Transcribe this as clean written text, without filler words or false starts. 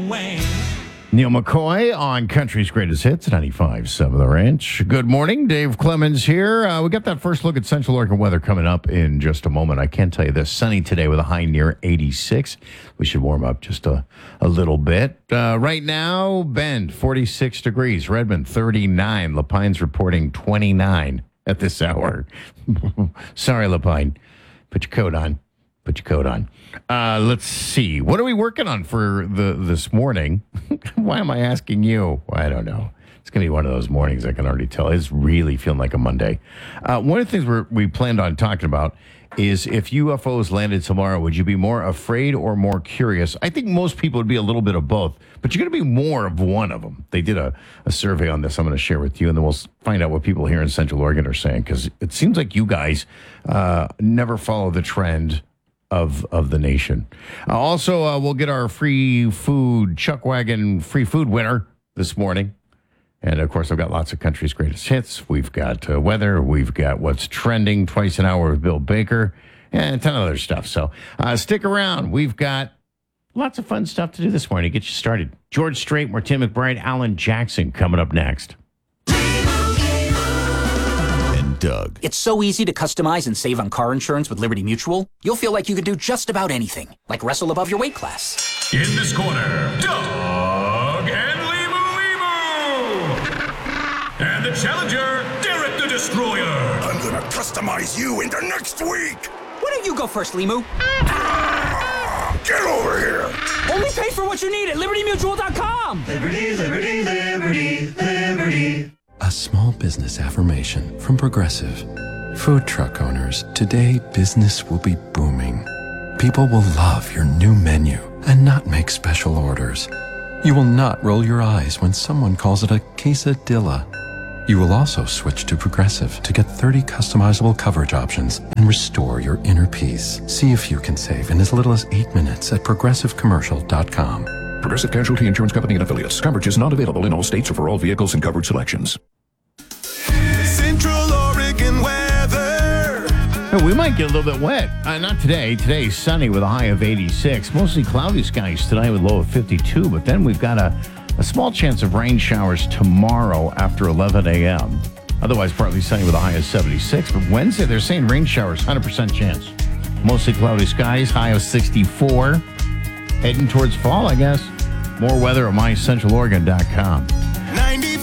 Wayne. Neil McCoy on Country's Greatest Hits, 95.7 The Ranch. Good morning, Dave Clemens here. We got that first look at Central Oregon weather coming up in just a moment. I can tell you this, sunny today with a high near 86. We should warm up just a little bit. Right now, Bend, 46 degrees. Redmond, 39. Lapine's reporting 29 at this hour. Sorry, Lapine. Put your coat on. Let's see. What are we working on for this morning? Why am I asking you? I don't know. It's going to be one of those mornings, I can already tell. It's really feeling like a Monday. One of the things we planned on talking about is if UFOs landed tomorrow, would you be more afraid or more curious? I think most people would be a little bit of both, but you're going to be more of one of them. They did a survey on this I'm going to share with you, and then we'll find out what people here in Central Oregon are saying, because it seems like you guys never follow the trend of the nation. Also, we'll get our free food, Chuck Wagon free food winner this morning. And, of course, I've got lots of Country's Greatest Hits. We've got weather. We've got what's trending, Twice an Hour with Bill Baker, and a ton of other stuff. So stick around. We've got lots of fun stuff to do this morning to get you started. George Strait, Martin McBride, Alan Jackson coming up next. Doug. It's so easy to customize and save on car insurance with Liberty Mutual. You'll feel like you can do just about anything, like wrestle above your weight class. In this corner, Doug and Limu. And the challenger, Derek the Destroyer. I'm gonna customize you into next week. Why don't you go first, Limu? Get over here. Only pay for what you need at LibertyMutual.com. Liberty, liberty, liberty, liberty. A small business affirmation from Progressive. Food truck owners, today business will be booming. People will love your new menu and not make special orders. You will not roll your eyes when someone calls it a quesadilla. You will also switch to Progressive to get 30 customizable coverage options and restore your inner peace. See if you can save in as little as 8 minutes at ProgressiveCommercial.com. Progressive Casualty Insurance Company and Affiliates. Coverage is not available in all states or for all vehicles and coverage selections. Central Oregon weather. We might get a little bit wet. Not today. Today's sunny with a high of 86. Mostly cloudy skies tonight with a low of 52. But then we've got a small chance of rain showers tomorrow after 11 a.m. Otherwise, partly sunny with a high of 76. But Wednesday, they're saying rain showers, 100% chance. Mostly cloudy skies, high of 64. Heading towards fall, I guess. More weather at mycentraloregon.com.